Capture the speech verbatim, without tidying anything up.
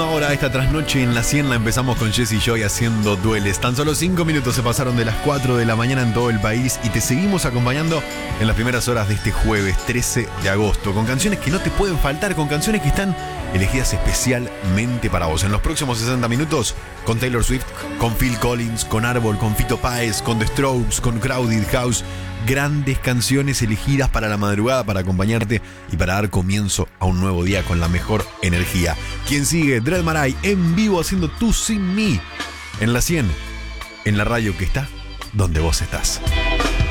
última hora, esta trasnoche en la cien la empezamos con Jesse Joy haciendo dueles. Tan solo cinco minutos se pasaron de las cuatro de la mañana en todo el país y te seguimos acompañando en las primeras horas de este jueves trece de agosto con canciones que no te pueden faltar, con canciones que están elegidas especialmente para vos. En los próximos sesenta minutos con Taylor Swift, con Phil Collins, con Árbol, con Fito Páez, con The Strokes, con Crowded House. Grandes canciones elegidas para la madrugada, para acompañarte y para dar comienzo a un nuevo día con la mejor energía. Quien sigue, Dread Marai en vivo haciendo Tú Sin Mí en la cien, en la radio que está donde vos estás.